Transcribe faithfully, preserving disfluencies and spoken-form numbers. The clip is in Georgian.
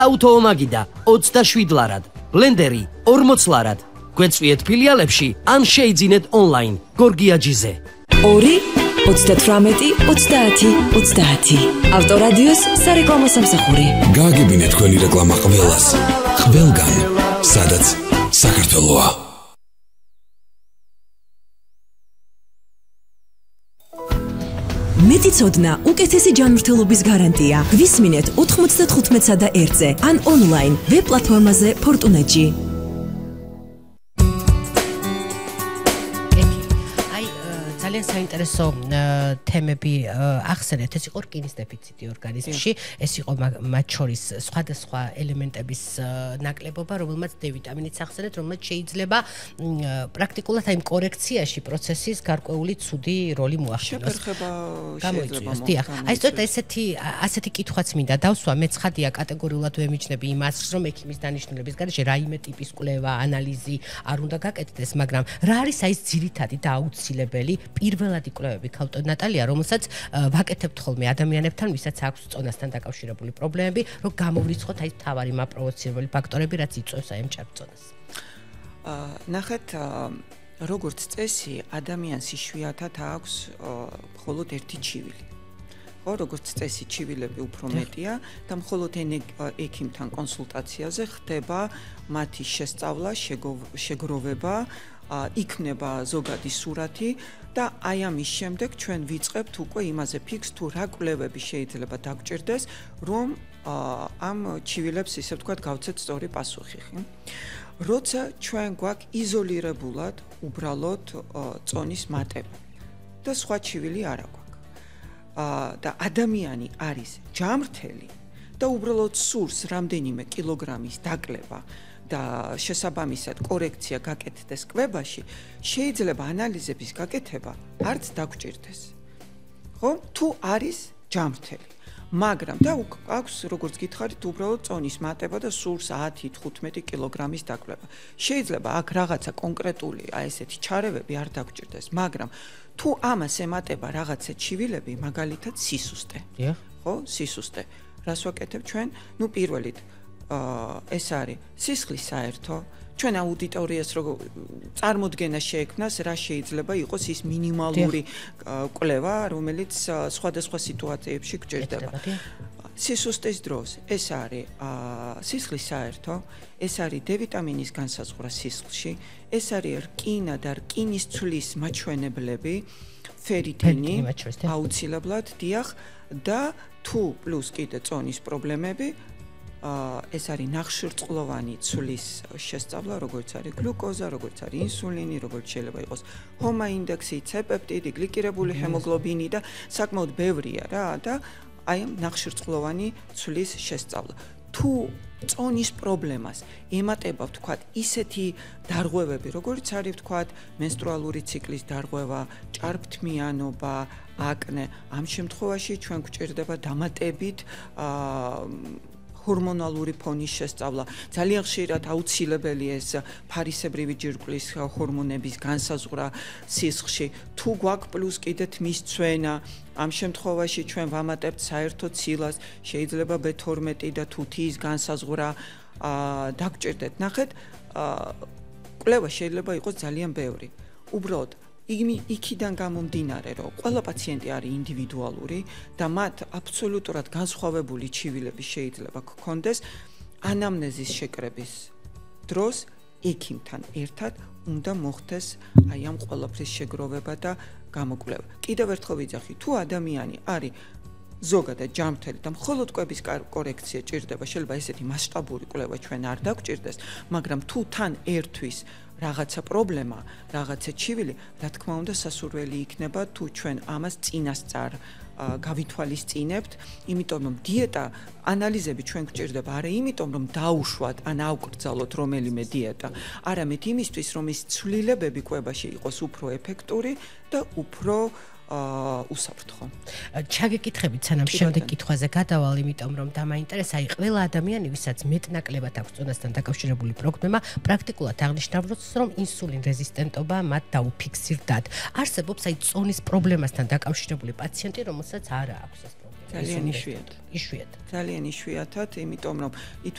ავტოომაგიდა ოცდაშვიდ ლარად, ბლენდერი ორმოც ლარად. გვეწვიეთ ფილიალებში ან შეიძინეთ ონლაინ გორგიაჯიზე. ორი ოცდათვრამეტი ოცდაათი ოცდაათი ავტორადიოს სარეკლამო სამსახური. გააგებინეთ თქვენი რეკლამა ყველას, ყველგან, სადაც საქართველოა. მეტიცოდნა უკეთესი ჯანმრთელობის გარანტია. გვისმინეთ ოთხმოცდათხუთმეტსა და ერთზე ან ონლაინ ვებ პლატფორმაზე Fortunet-ში. ძალიან საინტერესო თემები ახსენეთ. ეს იყო რკინის დეფიციტი ორგანიზმში, ეს იყო მათ შორის სხვადასხვა ელემენტების ნაკლებობა, რომელმაც D ვიტამინიც ახსენეთ, რომელმაც შეიძლება პრაქტიკულად აი კორექციაში პროცესის გარკვეული ცუდი როლი მოახდინოს. გამოიწვიოს, დიახ. აი სწორედ ესეთი ასეთი კითხვაც მინდა დავსვა, მე ცხადია კატეგორიულად ვემიჩნები იმას, რომ ექიმის დანიშნულების გარეშე რაიმე ტიპის კვლევა, ანალიზი არ უნდა გაკეთდეს, მაგრამ რა არის აი ეს ძირითადი და აუცილებელი პირველადი კვლევები ქალბატონ ნატალია, რომელსაც ვაკეთებთ ხოლმე ადამიანებთან, ვისაც აქვს წონასთან დაკავშირებული პრობლემები, რომ გამოვრიცხოთ აი თავარი მაპროვოცირებული ფაქტორები, რაც იწვევს აი ამ ჭარბწონას. ნახეთ, როგორც წესი, ადამიანს იშვიათად აქვს მხოლოდ ერთი ჩივილი. ხო, როგორც წესი, ჩივილები უფრო მეტია და მხოლოდ ექიმთან კონსულტაციაზე ხდება მათი შესწავლა, შეგროვება, იქნება ზოგადი სურათი და აი ამის შემდეგ ჩვენ ვიწყებთ უკვე იმაზე ფიქს თუ რა კვლევები შეიძლება დაგჭირდეს, რომ ამ ჩივილებს ისე ვთქვათ გავცეთ სწორი პასუხი. როცა ჩვენ გვაქვს იზოლირებულად უბრალოდ წონის მატება და სხვა ჩივილი არ აქვს. და ადამიანი არის ჯამრთელი და უბრალოდ სურს რამდენიმე კილოგრამის დაკლება და შესაბამისად კორექცია გაკეთდეს კვებაში, შეიძლება ანალიზების გაკეთება არც დაგჭირდეს. ხო? თუ არის ჯამრთელი. მაგრამ და აქვს როგორც გითხარით უბრალოდ წონის მატება და სურს ათი თხუთმეტი კილოგრამის დაკლება. შეიძლება აქ რაღაცა კონკრეტული აი ესეთი ჩარევები არ დაგჭირდეს, მაგრამ თუ ამას ემატება რაღაცა ჩივილები, მაგალითად სისუსტე. ხო? სისუსტე. რას ვაკეთებ ჩვენ? ნუ პირველით ეს არის სისხლის საერთო, ჩვენ აუდიტორიას როგორ წარმოდგენა შეექმნას, რა შეიძლება იყოს ის მინიმალური კვლევა, რომელიც სხვადასხვა სიტუაციებში გჭირდება. სისუსტეს დროს ეს არის სისხლის საერთო, ეს არის D ვიტამინის განსაზღვრა სისხლში, ეს არის რკინა და რკინის ცვლის მაჩვენებლები, ფერიტინი, აუცილებლად, დიახ, და თუ პლუს კიდე წონის პრობლემები, ეს არის ნახშირწყლოვანი ცვლის შესწავლა, როგორც არის გლუკოზა, როგორც არის ინსულინი, როგორც შეიძლება იყოს ჰომა ინდექსი, C-პეპტიდი, გლიკირებული ჰემოგლობინი და საკმაოდ ბევრია რა და აი ამ ნახშირწყლოვანი ცვლის შესწავლა. თუ წონის პრობლემას ემატება ვთქვათ ისეთი დარღვევები, როგორც არის ვთქვათ მენსტრუალური ციკლის დარღვევა, ჭარბთმიანობა, აკნე, ამ შემთხვევაში ჩვენ გვჭირდება დამატებით ჰორმონალური ფონის შესწავლა. ძალიან ხშირად აუცილებელი ეს ფარისებრივი ჯირკვლის ჰორმონების განსაზღვრა სისხლში. თუ გვაქვს პლუს კიდე თმის ცვენა, ამ შემთხვევაში ჩვენ ვამატებთ საერთო ცილას, შეიძლება B თორმეტი და თუთიის განსაზღვრა დაგჭირდეთ. ნახეთ, კვლევა შეიძლება იყოს ძალიან ბევრი. უბრალოდ იქიდან გამომდინარე, რომ ყველა პაციენტი არის ინდივიდუალური და მათ აბსოლუტურად განსხვავებული ჩივილები შეიძლება გქონდეს, ანამნეზის შეკრების დროს ექიმთან ერთად უნდა მოხდეს აი ამ ყველაფრის შეგროვება და გამოკვლევა. კიდევ ერთხელ ვიძახი, თუ ადამიანი არის ზოგადად ჯამრთელი და მხოლოდ კვების კორექცია ჭირდება, შეიძლება ესეთი მასშტაბური კვლევა ჩვენ არ დაგჭირდეს, მაგრამ თუ თან ერთვის რაღაცა პრობლემა, რაღაცა ჩივილი, რა თქმა უნდა სასურველი იქნება თუ ჩვენ ამას წინასწარ გავითვალისწინებთ, იმიტომ რომ დიეტა ანალიზები ჩვენ გვჭირდება არა იმიტომ რომ დაუშვათ ან ავკრძალოთ რომელიმე დიეტა, არამედ იმისთვის რომ ის ცვლილებები კვებაში იყოს უფრო ეფექტური და უფრო უსაფრთხო. ჩაგეკითხებით სანამ შემდეგ კითხვაზე გადავალ, იმიტომ რომ დამაინტერესა, აი ყველა ადამიანი, ვისაც მეტნაკლებად აქვს წონასთან დაკავშირებული პრობლემა, პრაქტიკულად აღნიშნავს, რომ ინსულინ რეზისტენტობა მათ დაუფიქსირდათ. არსებობს აი წონის პრობლემასთან დაკავშირებული პაციენტი, რომელსაც არ აქვს ეს პრობლემა. ძალიან იშვიათად. იშვიათად. ძალიან იშვიათად, იმიტომ რომ